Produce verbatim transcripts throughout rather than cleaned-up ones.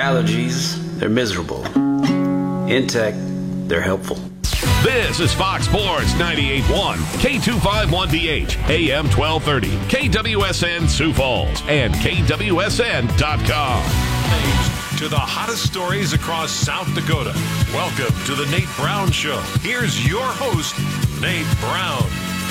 allergies, they're miserable. In tech, they're helpful. This is Fox Sports ninety-eight point one, K two fifty-one D H, A M twelve thirty, K W S N Sioux Falls, and K W S N dot com. To the hottest stories across South Dakota. Welcome to the Nate Brown Show. Here's your host, Nate Brown.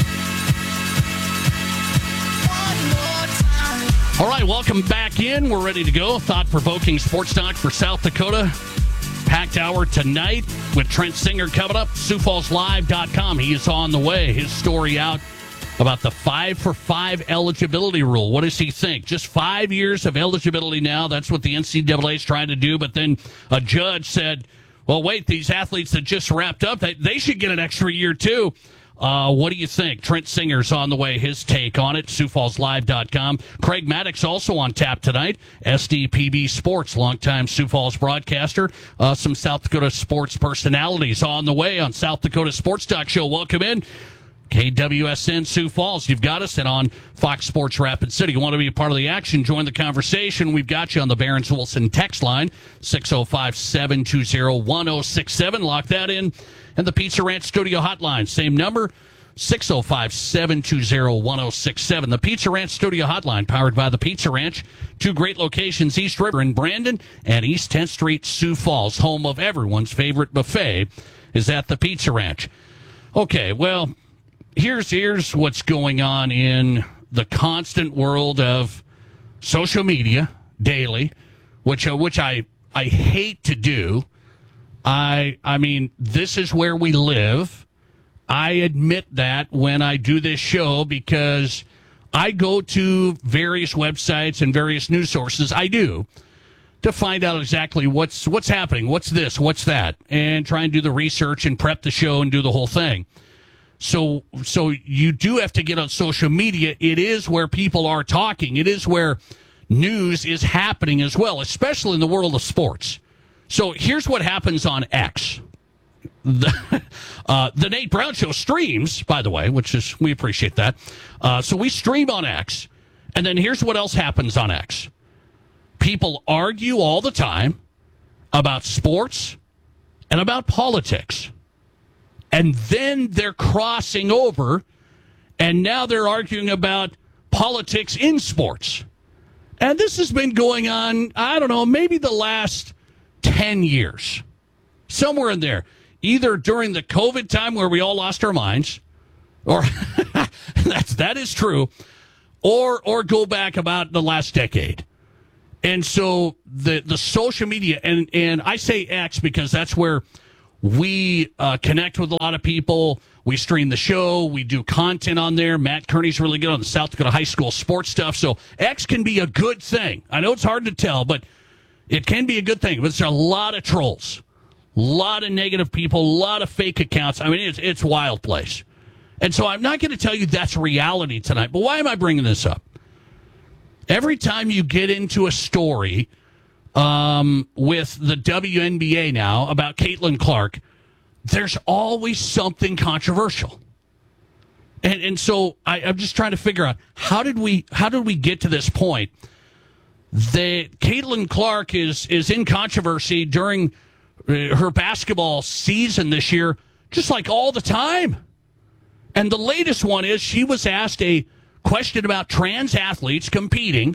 All right, welcome back in. We're ready to go. Thought-provoking sports talk for South Dakota. Packed hour tonight with Trent Singer coming up. Sioux Falls Live dot com. He is on the way. His story out about the five for five eligibility rule. What does he think? Just five years of eligibility now. That's what the N C double A is trying to do. But then a judge said, well, wait, these athletes that just wrapped up, they, they should get an extra year too. Uh, what do you think? Trent Singer's on the way. His take on it, Sioux Falls Live dot com. Craig Maddox also on tap tonight. S D P B Sports, longtime Sioux Falls broadcaster. Uh, some South Dakota sports personalities on the way on South Dakota Sports Talk Show. Welcome in. K W S N Sioux Falls, you've got us, and on Fox Sports Rapid City. You want to be a part of the action, join the conversation. We've got you on the Barron's Wilson text line, six oh five, seven two zero, one oh six seven. Lock that in. And the Pizza Ranch Studio Hotline, same number, six oh five, seven two zero, one oh six seven. The Pizza Ranch Studio Hotline, powered by the Pizza Ranch. Two great locations, East River in Brandon and East tenth Street, Sioux Falls. Home of everyone's favorite buffet is at the Pizza Ranch. Okay, well, Here's here's what's going on in the constant world of social media daily, which uh, which I I hate to do. I I mean, this is where we live. I admit that when I do this show because I go to various websites and various news sources. I do to find out exactly what's what's happening, what's this, what's that, and try and do the research and prep the show and do the whole thing. So so you do have to get on social media. It is where people are talking. It is where news is happening as well, especially in the world of sports. So here's what happens on X. The, uh, the Nate Brown Show streams, by the way, which is, we appreciate that. Uh, so we stream on X. And then here's what else happens on X. People argue all the time about sports and about politics. And then they're crossing over, and now they're arguing about politics in sports. And this has been going on, I don't know, maybe the last ten years. Somewhere in there. Either during the COVID time where we all lost our minds, or that's, that is true, or or go back about the last decade. And so the, the social media, and, and I say X because that's where we uh, connect with a lot of people. We stream the show. We do content on there. Matt Kearney's really good on the South Dakota high school sports stuff. So X can be a good thing. I know it's hard to tell, but it can be a good thing. But there's a lot of trolls, a lot of negative people, a lot of fake accounts. I mean, it's it's a wild place. And so I'm not going to tell you that's reality tonight. But why am I bringing this up? Every time you get into a story Um, with the W N B A now about Caitlin Clark, there's always something controversial. And and so I, I'm just trying to figure out how did we how did we get to this point that Caitlin Clark is is in controversy during her basketball season this year, just like all the time. And the latest one is she was asked a question about trans athletes competing.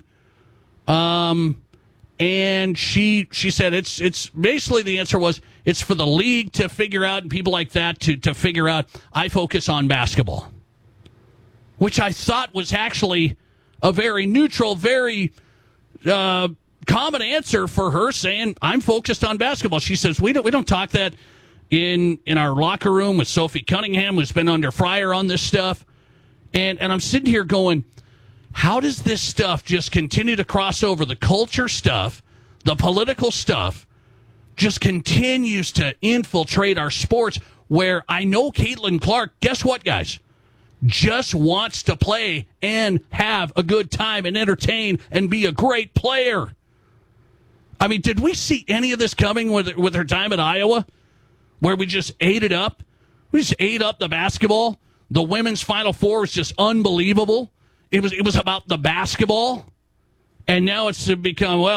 Um. And she she said it's it's basically the answer was it's for the league to figure out and people like that to, to figure out. I focus on basketball, which I thought was actually a very neutral, very uh, common answer for her, saying I'm focused on basketball. She says we don't we don't talk that in in our locker room with Sophie Cunningham, who's been under fire on this stuff, and and I'm sitting here going, how does this stuff just continue to cross over? The culture stuff, the political stuff, just continues to infiltrate our sports, where I know Caitlin Clark, guess what, guys? Just wants to play and have a good time and entertain and be a great player. I mean, did we see any of this coming with, with her time at Iowa, where we just ate it up? We just ate up the basketball. The women's Final Four was just unbelievable. It was it was about the basketball, and now it's become, well,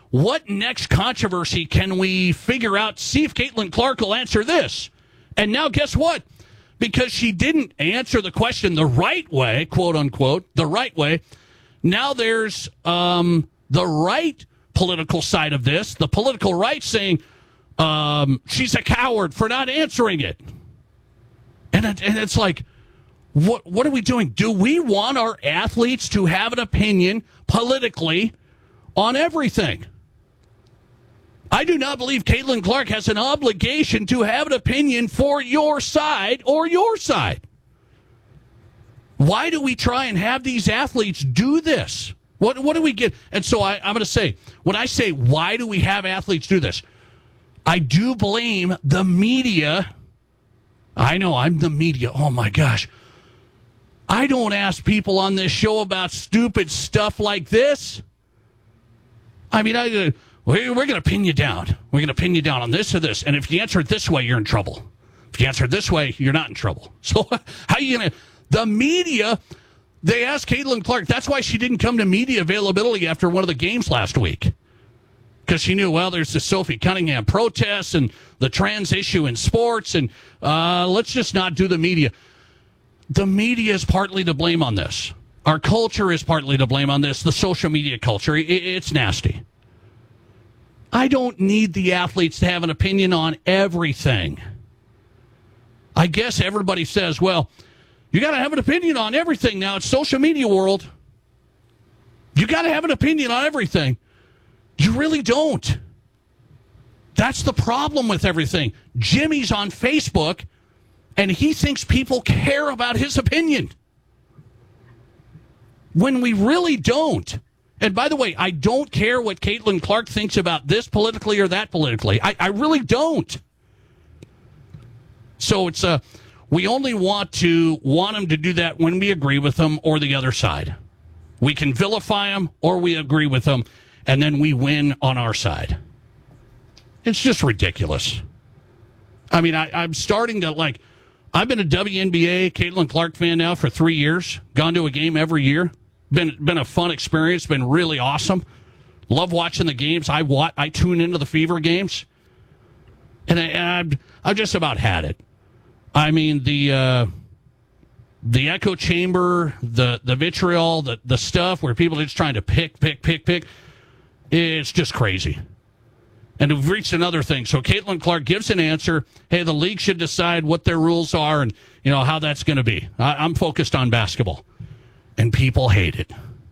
what next controversy can we figure out? See if Caitlin Clark will answer this. And now guess what? Because she didn't answer the question the right way, quote unquote, the right way, now there's um, the right political side of this, the political right saying um, she's a coward for not answering it. And, it, and it's like, what, what are we doing? Do we want our athletes to have an opinion politically on everything? I do not believe Caitlin Clark has an obligation to have an opinion for your side or your side. Why do we try and have these athletes do this? What what do we get? And so I, I'm going to say, when I say why do we have athletes do this, I do blame the media. I know, I'm the media. Oh, my gosh. I don't ask people on this show about stupid stuff like this. I mean, I... We're going to pin you down. We're going to pin you down on this or this. And if you answer it this way, you're in trouble. If you answer it this way, you're not in trouble. So how are you going to... The media, they asked Caitlin Clark. That's why she didn't come to media availability after one of the games last week. Because she knew, well, there's the Sophie Cunningham protests and the trans issue in sports. And uh, let's just not do the media. The media is partly to blame on this. Our culture is partly to blame on this. The social media culture, it, it's nasty. I don't need the athletes to have an opinion on everything. I guess everybody says, well, you got to have an opinion on everything now. It's social media world. You got to have an opinion on everything. You really don't. That's the problem with everything. Jimmy's on Facebook, and he thinks people care about his opinion, when we really don't. And by the way, I don't care what Caitlin Clark thinks about this politically or that politically. I, I really don't. So it's a, we only want to want them to do that when we agree with them or the other side. We can vilify them or we agree with them, and then we win on our side. It's just ridiculous. I mean, I, I'm starting to like, I've been a W N B A Caitlin Clark fan now for three years, gone to a game every year. Been been a fun experience. Been really awesome. Love watching the games. I watch, I tune into the Fever games, and, I, and I've I've just about had it. I mean the uh, the echo chamber, the the vitriol, the the stuff where people are just trying to pick, pick, pick, pick. It's just crazy. And we've reached another thing. So Caitlin Clark gives an answer. Hey, the league should decide what their rules are and you know how that's going to be. I, I'm focused on basketball. And people hate it.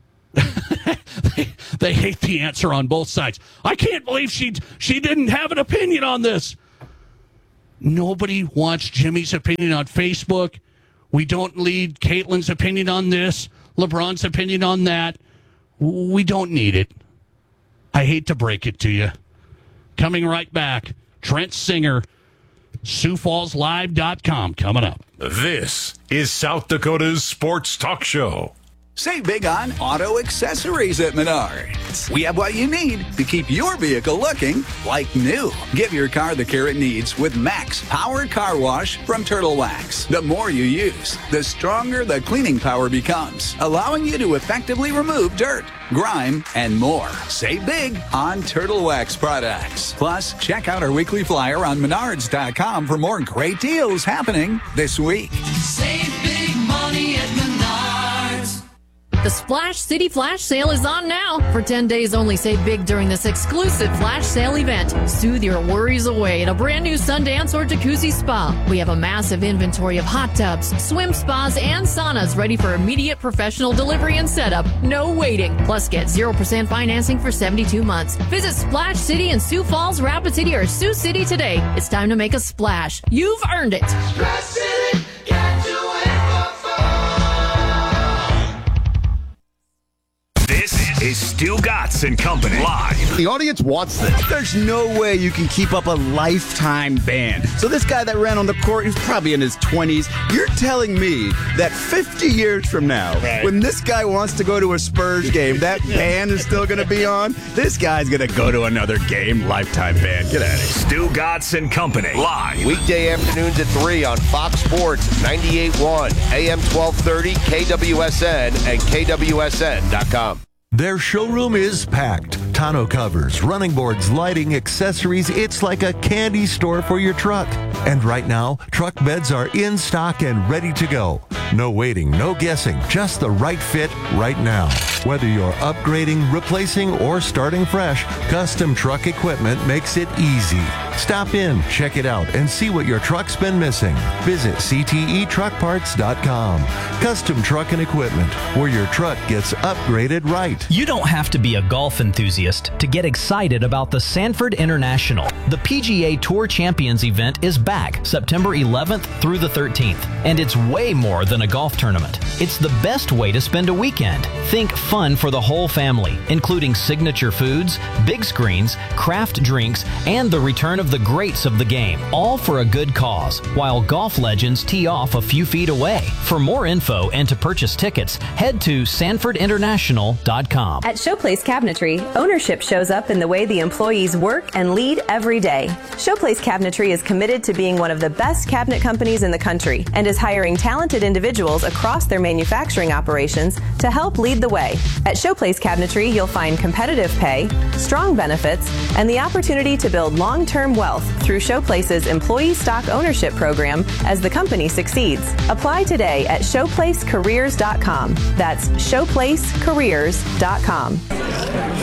they, they hate the answer on both sides. I can't believe she she didn't have an opinion on this. Nobody wants Jimmy's opinion on Facebook. We don't need Caitlin's opinion on this, LeBron's opinion on that. We don't need it. I hate to break it to you. Coming right back, Trent Singer, Sioux Falls Live dot com coming up. This is South Dakota's sports talk show. Save big on auto accessories at Menards. We have what you need to keep your vehicle looking like new. Give your car the care it needs with Max Power Car Wash from Turtle Wax. The more you use, the stronger the cleaning power becomes, allowing you to effectively remove dirt, grime, and more. Save big on Turtle Wax products. Plus, check out our weekly flyer on Menards dot com for more great deals happening this week. Save big money at Menards. The Splash City Flash Sale is on now. For ten days only, save big during this exclusive flash sale event. Soothe your worries away at a brand new Sundance or Jacuzzi Spa. We have a massive inventory of hot tubs, swim spas, and saunas ready for immediate professional delivery and setup. No waiting. Plus, get zero percent financing for seventy-two months. Visit Splash City in Sioux Falls, Rapid City, or Sioux City today. It's time to make a splash. You've earned it. Splash City, can't do it for fun. This is Stu Gatz and Company live. The audience wants this. There's no way you can keep up a lifetime ban. So this guy that ran on the court, he's probably in his twenties. You're telling me that fifty years from now, right, when this guy wants to go to a Spurs game, that ban is still going to be on? This guy's going to go to another game, lifetime ban. Get out of here. Stu Gatz and Company live. Weekday afternoons at three on Fox Sports ninety-eight point one, A M twelve thirty, K W S N, and K W S N dot com. Their showroom is packed. tonneau covers, running boards, lighting, accessories. It's like a candy store for your truck. And right now, truck beds are in stock and ready to go. No waiting, no guessing, just the right fit right now. Whether you're upgrading, replacing, or starting fresh, Custom Truck Equipment makes it easy. Stop in, check it out, and see what your truck's been missing. Visit C T E truck parts dot com. Custom Truck and Equipment, where your truck gets upgraded right. You don't have to be a golf enthusiast to get excited about the Sanford International. The P G A Tour Champions event is back September eleventh through the thirteenth, and it's way more than a golf tournament. It's the best way to spend a weekend. Think fun for the whole family, including signature foods, big screens, craft drinks, and the return of the greats of the game, all for a good cause, while golf legends tee off a few feet away. For more info and to purchase tickets, head to sanford international dot com. At Showplace Cabinetry, ownership shows up in the way the employees work and lead every day. Showplace Cabinetry is committed to being one of the best cabinet companies in the country and is hiring talented individuals across their manufacturing operations to help lead the way. At Showplace Cabinetry, you'll find competitive pay, strong benefits, and the opportunity to build long-term wealth through Showplace's employee stock ownership program as the company succeeds. Apply today at showplace careers dot com. That's showplace careers dot com.